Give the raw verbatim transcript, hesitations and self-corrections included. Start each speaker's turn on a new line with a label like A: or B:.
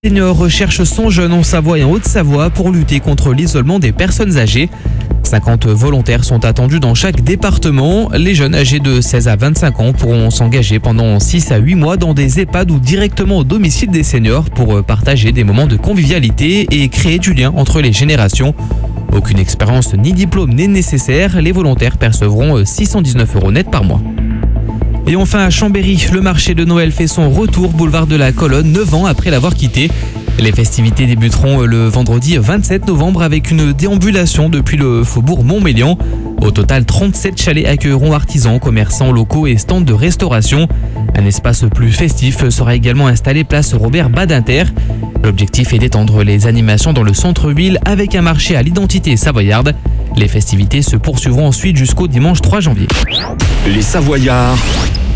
A: Senior recherche son jeune en Savoie et en Haute-Savoie pour lutter contre l'isolement des personnes âgées. cinquante volontaires sont attendus dans chaque département. Les jeunes âgés de seize à vingt-cinq ans pourront s'engager pendant six à huit mois dans des EHPAD ou directement au domicile des seniors pour partager des moments de convivialité et créer du lien entre les générations. Aucune expérience ni diplôme n'est nécessaire. Les volontaires percevront six cent dix-neuf euros net par mois. Et enfin à Chambéry, le marché de Noël fait son retour boulevard de la Colonne, neuf ans après l'avoir quitté. Les festivités débuteront le vendredi vingt-sept novembre avec une déambulation depuis le faubourg Montmélian. Au total, trente-sept chalets accueilleront artisans, commerçants locaux et stands de restauration. Un espace plus festif sera également installé place Robert Badinter. L'objectif est d'étendre les animations dans le centre-ville avec un marché à l'identité savoyarde. Les festivités se poursuivront ensuite jusqu'au dimanche trois janvier.
B: Les Savoyards